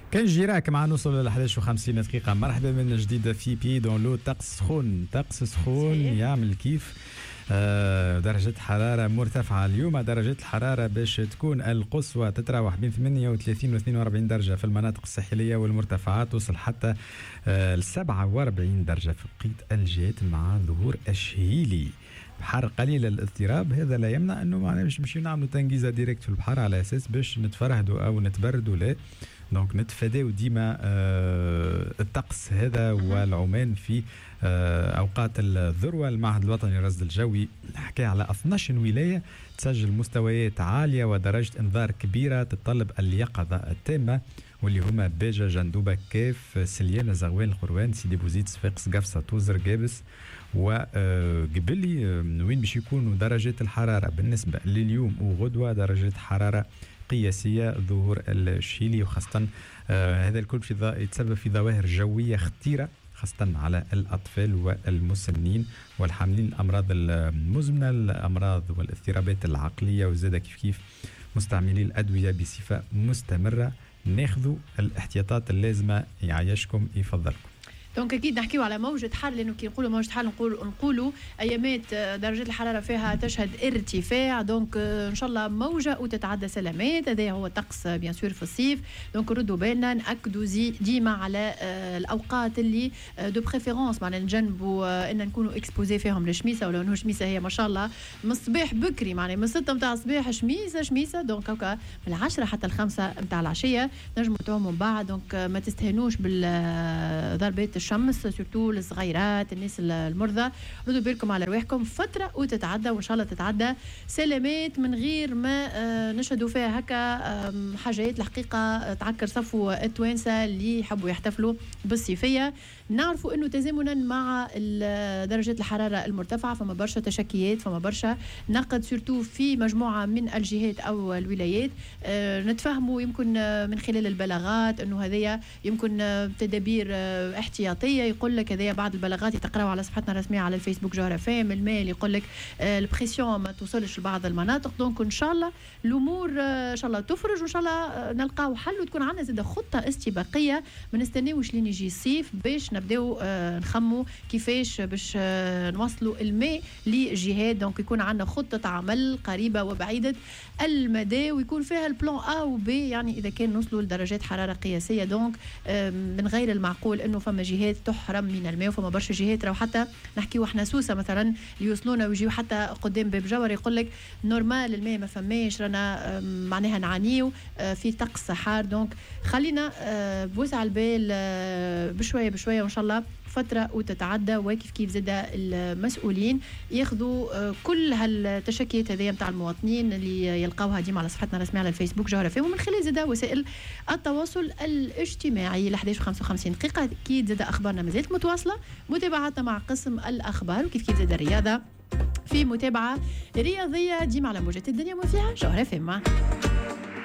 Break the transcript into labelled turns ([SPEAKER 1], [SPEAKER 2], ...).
[SPEAKER 1] كان جيراك مع نوصل ل 11:50 دقيقة. مرحبا من جديد في بي دون لو. طقس سخون، طقس سخون يعمل كيف. درجة حرارة مرتفعة اليوم. درجة الحرارة باش تكون القصوى تتراوح بين 38 و 42 درجة في المناطق الساحلية، والمرتفعات توصل حتى ل 47 درجة في بقية الجهات مع ظهور الشهيلي. بحر قليل الاضطراب، هذا لا يمنع انه معنا باش نمشيو نعملوا تنقيزه ديريكت في البحر على اساس باش نتفرهدوا او نتبردوا. لا دونك نتفاداو ديما الطقس هذا والعمان في اوقات الذروه. المعهد الوطني للرصد الجوي حكى على 12 ولايه تسجل مستويات عاليه ودرجه انذار كبيره تتطلب اليقظه التامه، واللي هما باجه، جندوبه، كاف، سليانه، زغوان، القروان، سيدي بوزيد، صفاقس، قفصه، توزر، قابس. وقبلي وين باش يكونوا درجات الحراره بالنسبه لليوم وغدوه؟ درجه حراره قياسيه، ظهور الشيلي، وخاصه هذا الكل يتسبب في ظواهر جويه خطيره خاصة على الأطفال والمسنين والحاملين الأمراض المزمنة، الأمراض والاضطرابات العقلية، وزاد كيف مستعملي الأدوية بصفة مستمرة. ناخذوا الاحتياطات اللازمة. يعيشكم، يفضلكم.
[SPEAKER 2] دونك اكيد نحكيو على موجة حر، لانه كي نقولوا موجة حر نقولوا ايامات درجة الحرارة فيها تشهد ارتفاع. دونك ان شاء الله موجة وتتعدى سلامات. هذا هو الطقس بيان سور في الصيف. دونك ردوا بالنا، ناكدوا ديما على الاوقات اللي دو بريفيرونس معنا نجنبوا ان نكونوا اكسبوزي فيهم للشميسه، ولو انه شميسه هي ما شاء الله من الصباح بكري، معناها من 6 نتاع الصباح شميسه. دونك هكا من 10 حتى 5 نتاع العشيه نجموا تعوموا بعد. دونك ما تستهنوش بالضربات الشمس، سورتو الصغيرات، الناس المرضى. ردوا بالكم على رواحكم، فتره وتتعدى، وان شاء الله تتعدى سلامات من غير ما نشهدوا فيها هكا حاجات الحقيقه تعكر صفو التوانسه اللي يحبوا يحتفلوا بالصيفيه. نعرفوا انه تزامنا مع درجات الحراره المرتفعه فما برشا تشكيات، فما برشا نقد سورتو في مجموعه من الجهات او الولايات. نتفهموا يمكن من خلال البلاغات انه هذه يمكن تدابير احتياطيه. يقول لك هذه بعض البلاغات تقراوا على صفحتنا الرسميه على الفيسبوك جوهرة فام. الميل يقول لك البريسيون ما توصلش لبعض المناطق. دونك ان شاء الله الامور ان شاء الله تفرج، وان شاء الله نلقاو حل، وتكون عندنا زاده خطه استباقيه. ما نستناوش لين يجي الصيف باش نبداو نخموا كيفاش باش نوصلوا الماء لجهات. دونك يكون عندنا خطه عمل قريبه وبعيده المدى، ويكون فيها البلان A و B. يعني اذا كان نوصلوا لدرجات حراره قياسيه، دونك من غير المعقول انه فما جهات تحرم من الماء، وفما برشا جهات راهو حتى نحكيو احنا سوسه مثلا اللي يوصلونا ويجيو حتى قدام باب جور يقول لك نورمال الماء ما فماش، رانا معناها نعانيو في طقس حار. دونك خلينا بوسع البال بشويه بشويه، وان شاء الله فتره وتتعدى. وكيف كيف زاد المسؤولين ياخذوا كل هالتشكيات هذه نتاع المواطنين اللي يلقاوها ديما على صفحتنا الرسميه على الفيسبوك جوهرة فيهم، ومن خلال زاد وسائل التواصل الاجتماعي. 11:55 دقيقه. اكيد زاد اخبارنا مازالت متواصله، متابعتنا مع قسم الاخبار، وكيف كيف زاد الرياضه في متابعه رياضيه ديما على موجات الدنيا وفيها جوهرة فيهم.